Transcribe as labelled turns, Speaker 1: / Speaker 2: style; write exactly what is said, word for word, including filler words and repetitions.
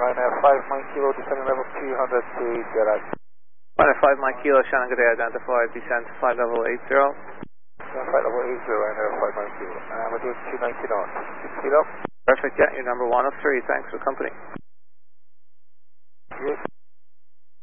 Speaker 1: Ryanair five Mike Kilo, descending level two hundred to garage.
Speaker 2: Ryanair five Mike Kilo, Shannon, good day, identified, descent to flight level eight zero.
Speaker 1: Flight level eight zero, Ryanair five Mike Kilo. Uh, we're doing two ninety knots. six kilo.
Speaker 2: Perfect, yeah, you're number one of three, thanks for company.
Speaker 1: Yes.